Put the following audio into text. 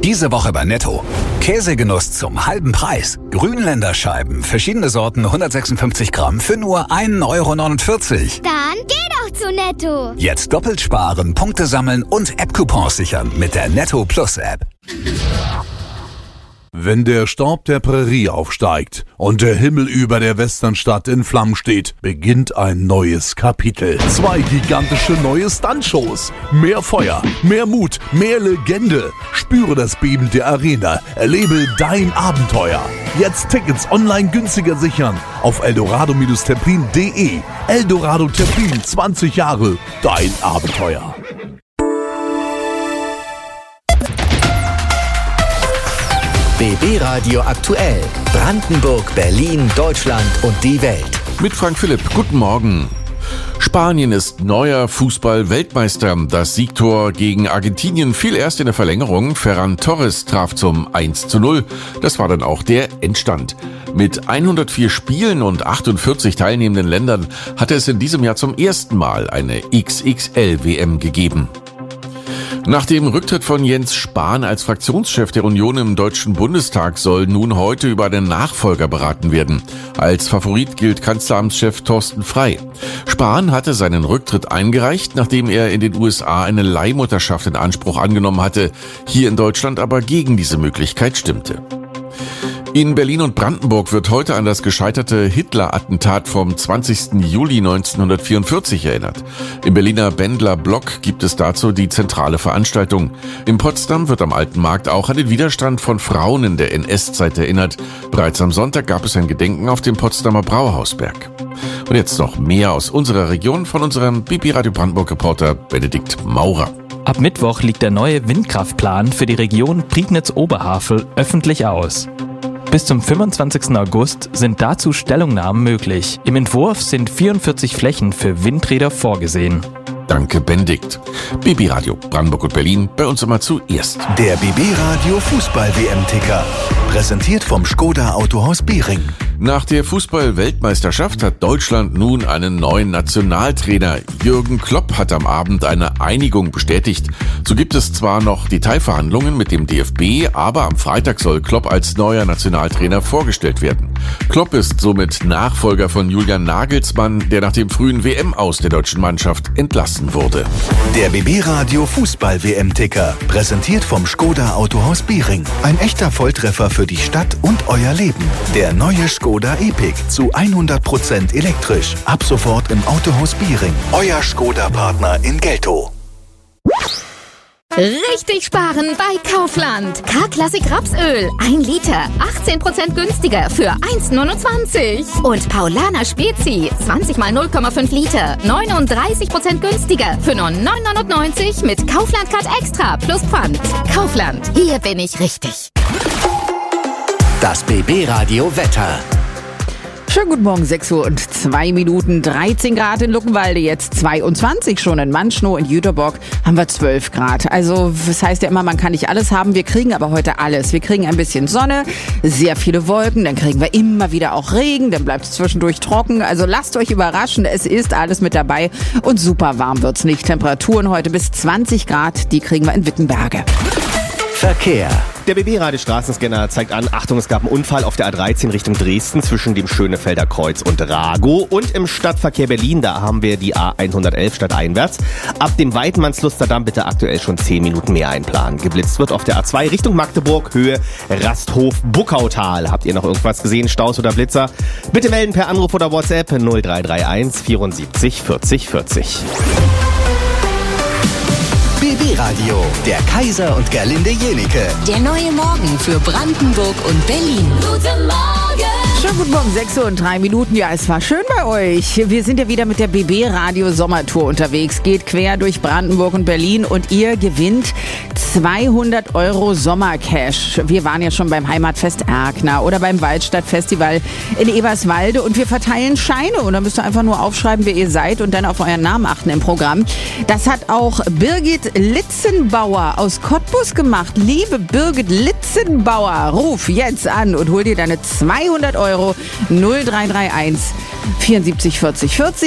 Diese Woche bei Netto. Käsegenuss zum halben Preis. Grünländerscheiben, verschiedene Sorten, 156 Gramm für nur 1,49 €. Dann geh doch zu Netto. Jetzt doppelt sparen, Punkte sammeln und App-Coupons sichern mit der Netto Plus App. Wenn der Staub der Prärie aufsteigt und der Himmel über der Westernstadt in Flammen steht, beginnt ein neues Kapitel. 2 gigantische neue Stuntshows. Mehr Feuer, mehr Mut, mehr Legende. Spüre das Beben der Arena. Erlebe dein Abenteuer. Jetzt Tickets online günstiger sichern auf eldorado-templin.de. Eldorado Templin, 20 Jahre, dein Abenteuer. BB Radio aktuell. Brandenburg, Berlin, Deutschland und die Welt. Mit Frank Philipp. Guten Morgen. Spanien ist neuer Fußball-Weltmeister. Das Siegtor gegen Argentinien fiel erst in der Verlängerung. Ferran Torres traf zum 1:0. Das war dann auch der Endstand. Mit 104 Spielen und 48 teilnehmenden Ländern hatte es in diesem Jahr zum ersten Mal eine XXL-WM gegeben. Nach dem Rücktritt von Jens Spahn als Fraktionschef der Union im Deutschen Bundestag soll nun heute über einen Nachfolger beraten werden. Als Favorit gilt Kanzleramtschef Thorsten Frey. Spahn hatte seinen Rücktritt eingereicht, nachdem er in den USA eine Leihmutterschaft in Anspruch angenommen hatte, hier in Deutschland aber gegen diese Möglichkeit stimmte. In Berlin und Brandenburg wird heute an das gescheiterte Hitler-Attentat vom 20. Juli 1944 erinnert. Im Berliner Bendler Block gibt es dazu die zentrale Veranstaltung. In Potsdam wird am Alten Markt auch an den Widerstand von Frauen in der NS-Zeit erinnert. Bereits am Sonntag gab es ein Gedenken auf dem Potsdamer Brauhausberg. Und jetzt noch mehr aus unserer Region von unserem BB Radio Brandenburg-Reporter Benedikt Maurer. Ab Mittwoch liegt der neue Windkraftplan für die Region Prignitz-Oberhavel öffentlich aus. Bis zum 25. August sind dazu Stellungnahmen möglich. Im Entwurf sind 44 Flächen für Windräder vorgesehen. Danke, Benedikt. BB Radio Brandenburg und Berlin, bei uns immer zuerst. Der BB Radio Fußball-WM-Ticker. Präsentiert vom Škoda Autohaus Bering. Nach der Fußball-Weltmeisterschaft hat Deutschland nun einen neuen Nationaltrainer. Jürgen Klopp hat am Abend eine Einigung bestätigt. So gibt es zwar noch Detailverhandlungen mit dem DFB, aber am Freitag soll Klopp als neuer Nationaltrainer vorgestellt werden. Klopp ist somit Nachfolger von Julian Nagelsmann, der nach dem frühen WM-Aus der deutschen Mannschaft entlassen wurde. Der BB Radio Fußball-WM-Ticker. Präsentiert vom Škoda Autohaus Bering. Ein echter Volltreffer für die Stadt und euer Leben. Der neue Škoda Epiq zu 100% elektrisch. Ab sofort im Autohaus Bering. Euer Škoda-Partner in Geltow. Richtig sparen bei Kaufland. K-Klassik Rapsöl. 1 Liter. 18% günstiger für 1,29 €. Und Paulaner Spezi. 20 mal 0,5 Liter. 39% günstiger für nur 9,99 € mit Kaufland Card Extra plus Pfand. Kaufland. Hier bin ich richtig. Das BB Radio Wetter. Schönen guten Morgen, 6:02 Uhr, 13 Grad in Luckenwalde, jetzt 22 schon in Manschnow, in Jüterbock haben wir 12 Grad. Also das heißt ja immer, man kann nicht alles haben, wir kriegen aber heute alles. Wir kriegen ein bisschen Sonne, sehr viele Wolken, dann kriegen wir immer wieder auch Regen, dann bleibt es zwischendurch trocken. Also lasst euch überraschen, es ist alles mit dabei und super warm wird's nicht. Temperaturen heute bis 20 Grad, die kriegen wir in Wittenberge. Verkehr. Der BB-Radio Straßenscanner zeigt an, Achtung, es gab einen Unfall auf der A13 Richtung Dresden zwischen dem Schönefelder Kreuz und Ragow. Und im Stadtverkehr Berlin, da haben wir die A111 stadteinwärts. Ab dem Weidmannsluster Damm bitte aktuell schon 10 Minuten mehr einplanen. Geblitzt wird auf der A2 Richtung Magdeburg, Höhe Rasthof-Buckautal. Habt ihr noch irgendwas gesehen, Staus oder Blitzer? Bitte melden per Anruf oder WhatsApp 0331 74 40 40. BB Radio, der Kaiser und Gerlinde Jenike. Der neue Morgen für Brandenburg und Berlin. Guten Morgen. Schönen guten Morgen, 6:03 Uhr. Ja, es war schön bei euch. Wir sind ja wieder mit der BB Radio Sommertour unterwegs. Geht quer durch Brandenburg und Berlin und ihr gewinnt 200 € Sommercash. Wir waren ja schon beim Heimatfest Erkner oder beim Waldstadtfestival in Eberswalde und wir verteilen Scheine. Und da müsst ihr einfach nur aufschreiben, wer ihr seid und dann auf euren Namen achten im Programm. Das hat auch Birgit Litzenbauer aus Cottbus gemacht. Liebe Birgit Litzenbauer, ruf jetzt an und hol dir deine 200 € 0331 74 40 40.